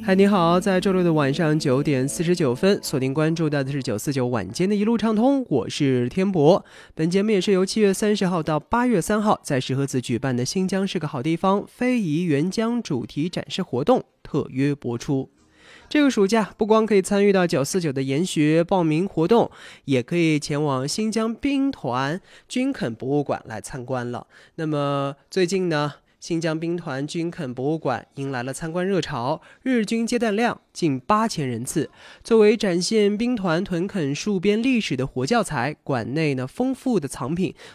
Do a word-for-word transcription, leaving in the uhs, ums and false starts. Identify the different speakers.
Speaker 1: 嗨，你好，在周六的晚上九点四十九分，锁定关注到的是九四九晚间的一路畅通，我是天博。本节目也是由七月三十号到八月三号在石河子举办的新疆是个好地方非遗援疆主题展示活动特约播出。这个暑假不光可以参与到九四九的研学报名活动，也可以前往新疆兵团军垦博物馆来参观了。那么最近呢，新疆兵团军垦博物馆迎来了参观热潮，日均接待量近八千人次。作为展现兵团屯垦戍边历史的活教材，馆内呢丰富的藏品